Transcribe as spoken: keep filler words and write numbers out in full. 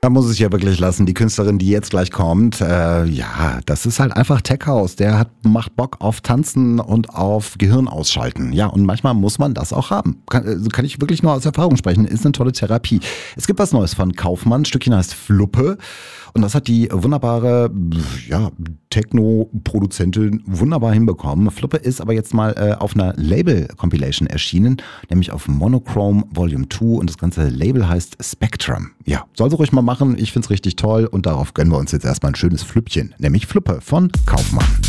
Man muss es ja wirklich lassen. Die Künstlerin, die jetzt gleich kommt, äh, ja, das ist halt einfach Tech House. Der hat, macht Bock auf Tanzen und auf Gehirn ausschalten. Ja, und manchmal muss man das auch haben. Kann, äh, kann ich wirklich nur aus Erfahrung sprechen. Ist eine tolle Therapie. Es gibt was Neues von Kaufmann. Ein Stückchen heißt Fluppe. Und das hat die wunderbare, ja, Techno-Produzentin wunderbar hinbekommen. Fluppe ist aber jetzt mal äh, auf einer Label-Compilation erschienen, nämlich auf Monochrome Volume zwei, und das ganze Label heißt Spectrum. Ja, soll sie ruhig mal machen. Ich find's richtig toll und darauf gönnen wir uns jetzt erstmal ein schönes Flüppchen, nämlich Fluppe von Kaufmann.